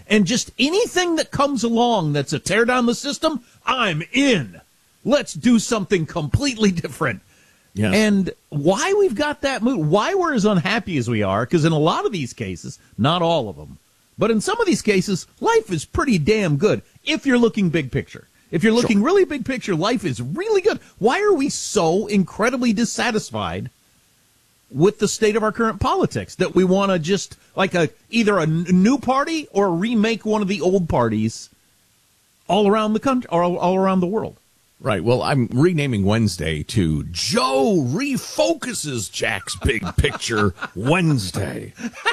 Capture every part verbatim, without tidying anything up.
And just anything that comes along that's a tear down the system, I'm in. Let's do something completely different. Yes. And why we've got that mood, why we're as unhappy as we are, because in a lot of these cases, not all of them, but in some of these cases, life is pretty damn good if you're looking big picture. If you're looking Sure. really big picture, life is really good. Why are we so incredibly dissatisfied with the state of our current politics that we want to just, like, a either a n- new party or remake one of the old parties all around the country or all, all around the world? Right. Well, I'm renaming Wednesday to Joe Refocuses Jack's Big Picture Wednesday.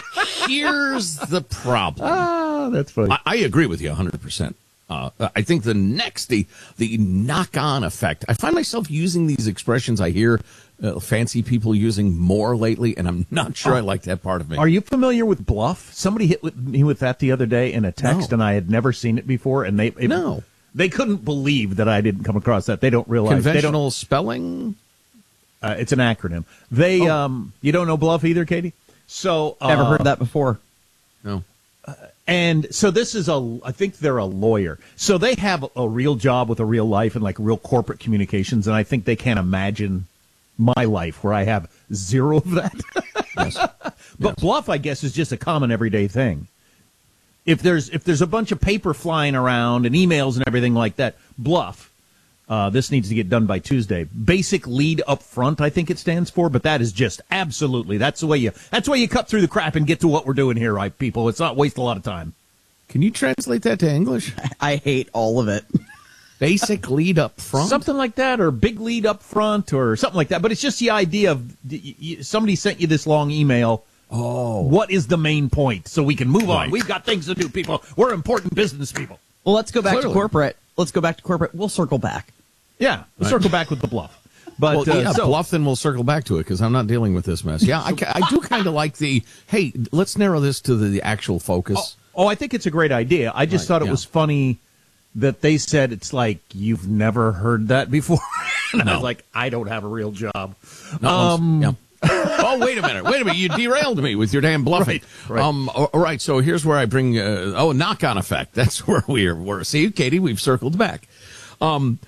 Here's the problem. Ah, that's funny. I, I agree with you one hundred percent. Uh, I think the next, the, the knock-on effect, I find myself using these expressions I hear uh, fancy people using more lately, and I'm not sure I like that part of me. Are you familiar with bluff? Somebody hit with me with that the other day in a text, No. and I had never seen it before, and they it, No. they couldn't believe that I didn't come across that. They don't realize they don't. Conventional spelling? Uh, it's an acronym. They Oh. um, you don't know bluff either, Katie? So uh, Never heard that before. No. And so this is a, I think they're a lawyer. So they have a real job with a real life and like real corporate communications. And I think they can't imagine my life where I have zero of that. Yes. But Yes. bluff, I guess, is just a common everyday thing. If there's, if there's a bunch of paper flying around and emails and everything like that, bluff. Uh, this needs to get done by Tuesday. Basic lead up front, I think it stands for, but that is just absolutely, that's the way you, that's the way you cut through the crap and get to what we're doing here, right, people? It's not waste a lot of time. Can you translate that to English? I hate all of it. Basic lead up front? Something like that, or big lead up front, or something like that. But it's just the idea of y- y- somebody sent you this long email. Oh. What is the main point? So we can move Right. on. We've got things to do, people. We're important business people. Well, let's go back Clearly. to corporate. Let's go back to corporate. We'll circle back. Yeah, we'll Right. circle back with the bluff. But Well, uh, yeah, so, bluff, then we'll circle back to it because I'm not dealing with this mess. Yeah, I, ca- I do kind of like the, hey, let's narrow this to the, the actual focus. oh, I think it's a great idea. I just Right, thought it yeah. was funny that they said it's like you've never heard that before. And I No. was like, I don't have a real job. Not Um, once. Yeah. Oh, wait a minute. Wait a minute. You derailed me with your damn bluffing. Right, right. Um, all all right. So here's where I bring, uh, oh, knock-on effect. That's where we're, we're, see, Katie, we've circled back. Um,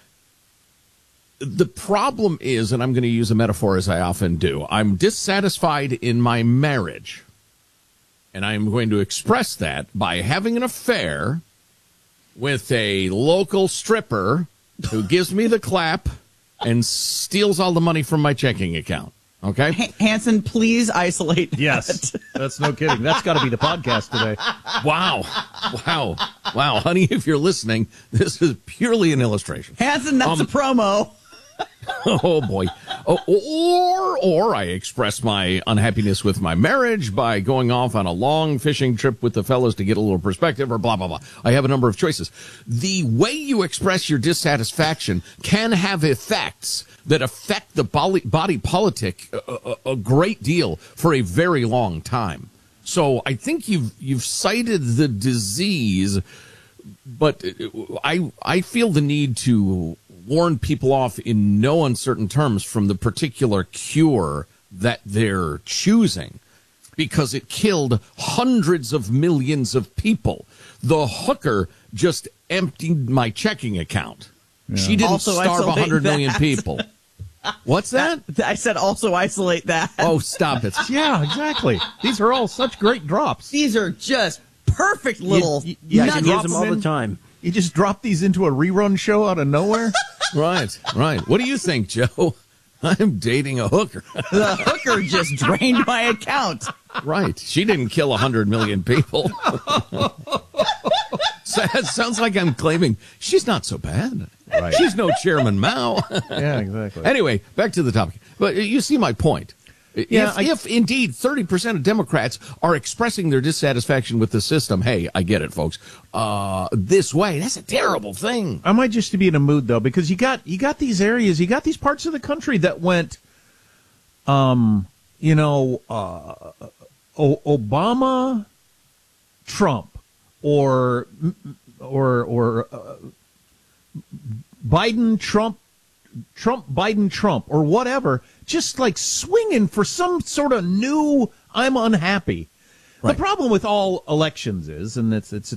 the problem is, and I'm going to use a metaphor as I often do, I'm dissatisfied in my marriage. And I'm going to express that by having an affair with a local stripper who gives me the clap and steals all the money from my checking account. Okay? H- Hanson, please isolate that. Yes, that's no kidding. That's got to be the podcast today. Wow. Wow. Wow. Honey, if you're listening, this is purely an illustration. Hanson, that's Um, a promo. Oh, boy. Oh, or, or I express my unhappiness with my marriage by going off on a long fishing trip with the fellas to get a little perspective or blah, blah, blah. I have a number of choices. The way you express your dissatisfaction can have effects that affect the body, body politic a, a, a great deal for a very long time. So I think you've, you've cited the disease, but I, I feel the need to warn people off in no uncertain terms from the particular cure that they're choosing because it killed hundreds of millions of people. The hooker just emptied my checking account. She didn't Also starve isolate one hundred million that. people. What's that? I said also isolate that. Oh, stop it. Yeah, exactly. These are all such great drops. These are just perfect little you- yeah, you nuggets. drop them all the time. You just drop these into a rerun show out of nowhere? Right, right. What do you think, Joe? I'm dating a hooker. The hooker just drained my account. Right. She didn't kill one hundred million people. So it sounds like I'm claiming she's not so bad. Right. She's no Chairman Mao. Yeah, exactly. Anyway, back to the topic. But you see my point. Yeah, if, I- if indeed thirty percent of Democrats are expressing their dissatisfaction with the system, hey, I get it, folks. Uh, this way, that's a terrible thing. I might just be in a mood though, because you got you got these areas, you got these parts of the country that went, um, you know, uh, o- Obama, Trump, or or or uh, Biden, Trump, Trump, Biden, Trump, or whatever, just like swinging for some sort of new, I'm unhappy. Right. The problem with all elections is, and it's it's